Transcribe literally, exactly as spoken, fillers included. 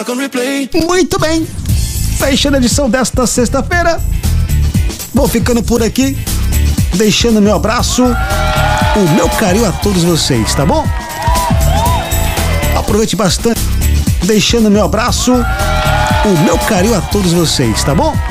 Muito bem, fechando a edição desta sexta-feira, vou ficando por aqui, deixando meu abraço, o meu carinho a todos vocês, tá bom? Aproveite bastante, deixando meu abraço, o meu carinho a todos vocês, tá bom?